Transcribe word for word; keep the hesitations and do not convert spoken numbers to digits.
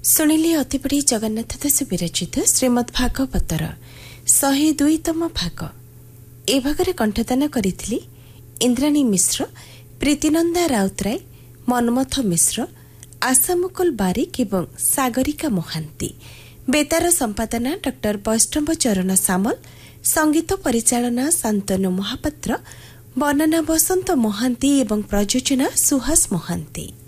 ଶୁଣିଲେ ଅତିବଡ଼ି ଜଗନ୍ନାଥ ଦାସ ବିରଚିତ ଶ୍ରୀମଦ୍ ଭାଗବତର ଶହେ ଦୁଇତମ ଭାଗ। ଏ ଭାଗରେ କଣ୍ଠଦାନ କରିଥିଲେ ଇନ୍ଦ୍ରାଣୀ ମିଶ୍ର, ପ୍ରୀତିନନ୍ଦା ରାଉତରାୟ, ମନ୍ମଥ ମିଶ୍ର, ଆଶାମୁକୁଲ ବାରିକ ଏବଂ ସାଗରିକା ମହାନ୍ତି। ବେତାର ସମ୍ପାଦନା ଡକ୍ଟର ବୈଷ୍ଣବ ଚରଣ ସାମଲ, ସଙ୍ଗୀତ ପରିଚାଳନା ଶାନ୍ତନୁ ମହାପାତ୍ର, ବର୍ଣ୍ଣନା ବସନ୍ତ ମହାନ୍ତି ଏବଂ ପ୍ରଯୋଜନା ସୁହାସ ମହାନ୍ତି।